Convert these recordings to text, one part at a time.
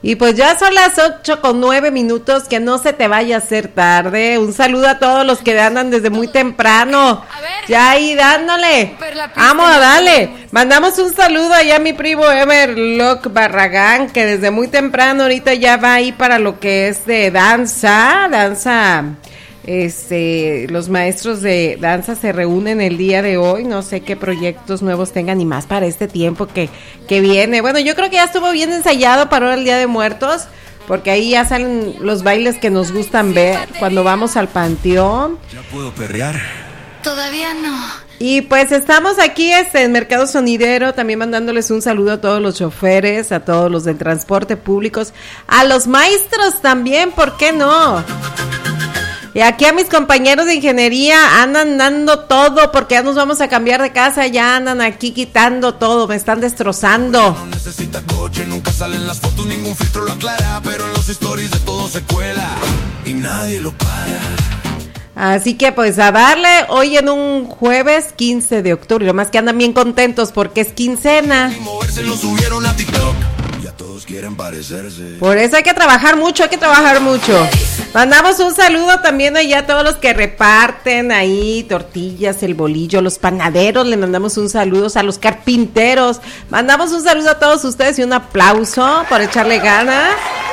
Y pues ya son las 8:09, que no se te vaya a hacer tarde. Un saludo a todos los que andan desde muy temprano. Ya ahí dándole. Vamos a darle. Mandamos un saludo allá a mi primo Emerlock Barragán, que desde muy temprano ahorita ya va ahí para lo que es de danza. Los maestros de danza se reúnen el día de hoy, no sé qué proyectos nuevos tengan y más para este tiempo que viene. Bueno, yo creo que ya estuvo bien ensayado para el Día de Muertos, porque ahí ya salen los bailes que nos gustan ver cuando vamos al panteón. ¿Ya puedo perrear? Todavía no. Y pues estamos aquí en Mercado Sonidero, también mandándoles un saludo a todos los choferes, a todos los del transporte públicos, a los maestros también, ¿por qué no? Y aquí a mis compañeros de ingeniería andan dando todo porque ya nos vamos a cambiar de casa, ya andan aquí quitando todo, me están destrozando. No necesita coche, nunca salen las fotos, ningún filtro lo aclara, pero en los stories de todo se cuela y nadie lo para. Así que pues a darle hoy en un jueves 15 de octubre, lo más que andan bien contentos porque es quincena. Y moverse lo subieron a TikTok. Ya todos quieren parecerse. Por eso hay que trabajar mucho, Mandamos un saludo también allá a todos los que reparten ahí tortillas, el bolillo, los panaderos, le mandamos un saludo a los carpinteros, mandamos un saludo a todos ustedes y un aplauso por echarle ganas.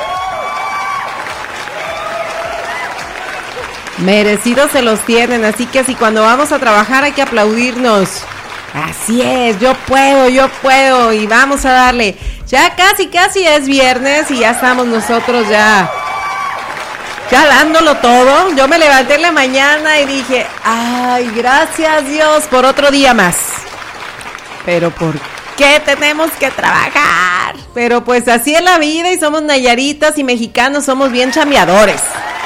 Merecidos se los tienen, así que si cuando vamos a trabajar hay que aplaudirnos. Así es, yo puedo y vamos a darle. Ya casi es viernes y ya estamos nosotros ya dándolo todo. Yo me levanté en la mañana y dije, ay, gracias Dios por otro día más. Pero ¿por qué tenemos que trabajar? Pero pues así es la vida y somos nayaritas y mexicanos, somos bien chambeadores.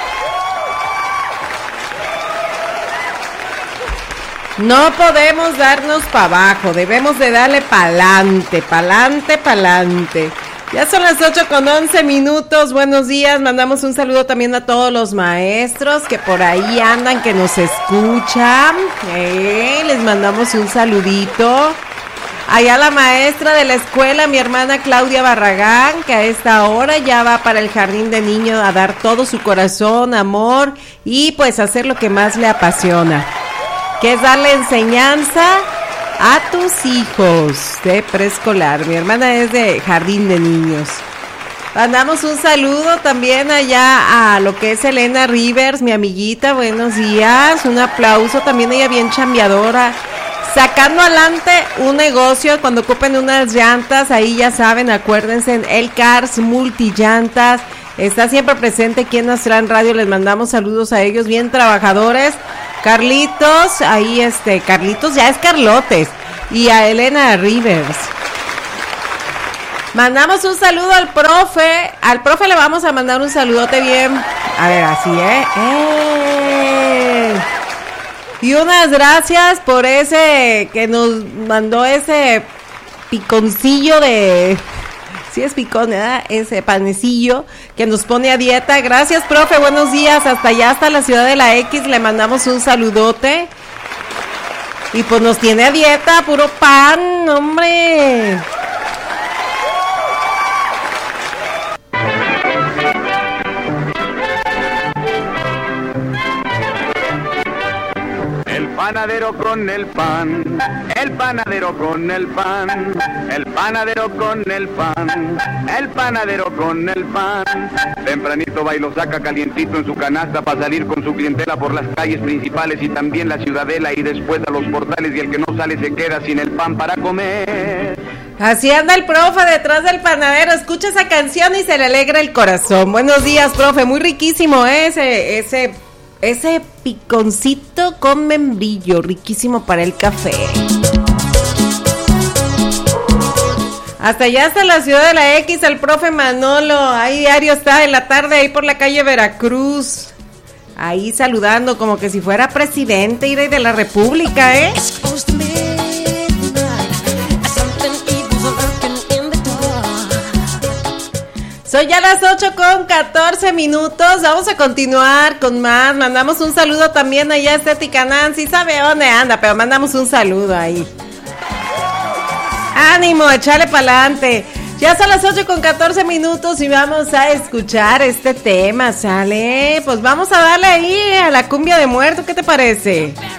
No podemos darnos para abajo, debemos de darle pa'lante. Ya son las 8:11, buenos días, mandamos un saludo también a todos los maestros que por ahí andan, que nos escuchan, les mandamos un saludito. Allá la maestra de la escuela, mi hermana Claudia Barragán, que a esta hora ya va para el jardín de niños a dar todo su corazón, amor y pues hacer lo que más le apasiona, que es darle enseñanza a tus hijos de preescolar. Mi hermana es de jardín de niños. Mandamos un saludo también allá a lo que es Elena Rivers, mi amiguita, buenos días, un aplauso, también ella bien chambeadora, sacando adelante un negocio. Cuando ocupen unas llantas, ahí ya saben, acuérdense, en El Cars Multillantas, está siempre presente aquí en nuestra radio, les mandamos saludos a ellos, bien trabajadores. Carlitos, ahí Carlitos ya es Carlotes, y a Elena Rivers. Mandamos un saludo al profe le vamos a mandar un saludote bien, a ver, así, y unas gracias por ese, que nos mandó ese piconcillo de... Sí es picón, ¿verdad? Ese panecillo que nos pone a dieta. Gracias, profe, buenos días. Hasta allá, hasta la ciudad de la X, le mandamos un saludote. Y pues nos tiene a dieta, puro pan, hombre. Panadero con el pan, el panadero con el pan, el panadero con el pan, el panadero con el pan. Tempranito va y lo saca calientito en su canasta para salir con su clientela por las calles principales y también la ciudadela y después a los portales, y el que no sale se queda sin el pan para comer. Así anda el profe detrás del panadero, escucha esa canción y se le alegra el corazón. Buenos días, profe, muy riquísimo ese piconcito con membrillo, riquísimo para el café. Hasta allá, hasta la ciudad de la X, el profe Manolo, ahí diario está en la tarde, ahí por la calle Veracruz, ahí saludando como que si fuera presidente de la república, Son ya las 8:14, vamos a continuar con más. Mandamos un saludo también allá a Estética Nancy, sabe dónde anda, pero mandamos un saludo ahí. Ánimo, échale pa'lante. Ya son las 8:14 y vamos a escuchar este tema, ¿sale? Pues vamos a darle ahí a la cumbia de muerto, ¿qué te parece?